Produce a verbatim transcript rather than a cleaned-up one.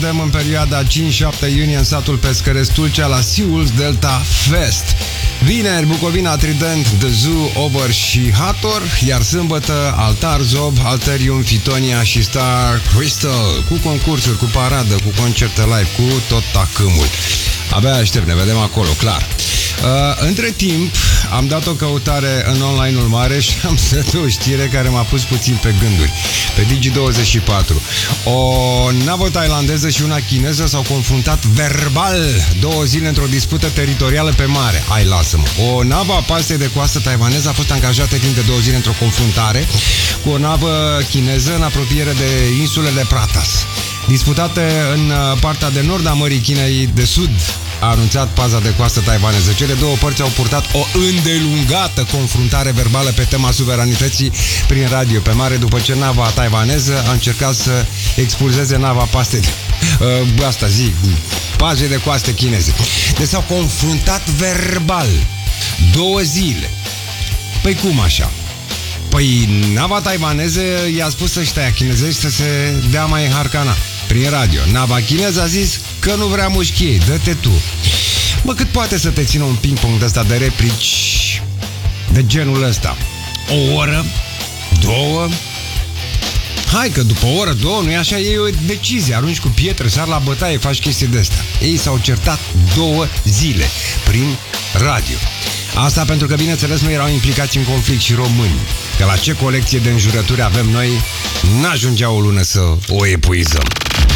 vedem în perioada cinci șapte iunie în satul pescăresc Tulcea la Seawolves Delta Fest. Vineri, Bucovina, Trident, The Zoo, Ober și Hator, iar sâmbătă, Altar, Zob, Alterium, Fitonia și Star Crystal, cu concursuri, cu paradă, cu concerte live, cu tot tacâmul. Abia aștept, ne vedem acolo, clar. Uh, între timp, am dat o căutare în online-ul mare și am sărit o știre care m-a pus puțin pe gânduri. Pe Digi douăzeci și patru. O navă tailandeză și una chineză s-au confruntat verbal două zile într-o dispută teritorială pe mare. Hai, lasă-mă. O navă a pasei de coastă taiwaneză a fost angajată timp de două zile într-o confruntare cu o navă chineză în apropiere de insulele Pratas. Disputate în partea de nord a Mării Chinei de Sud, a anunțat paza de coastă taiwaneză. Cele două părți au purtat o îndelungată confruntare verbală pe tema suveranității prin radio pe mare, după ce nava taiwaneză a încercat să expulzeze nava paste de, uh, asta zic, paze de coaste chineze. Deci s-au confruntat verbal două zile. Păi cum așa? Păi nava taiwaneză i-a spus ăștia chinezești să se dea mai harcana prin radio. Nava chineză a zis că nu vrea mușchiei, dă-te tu. Mă, cât poate să te țină un ping-pong de ăsta de replici de genul ăsta? O oră? Două? Hai că după o oră, două, nu e așa, e o decizie. Arunci cu pietre, sar la bătaie, faci chestii de astea. Ei s-au certat două zile prin radio. Asta pentru că, bineînțeles, nu erau implicați în conflict și români. Că la ce colecție de înjurături avem noi, n-ajungea o lună să o epuizăm.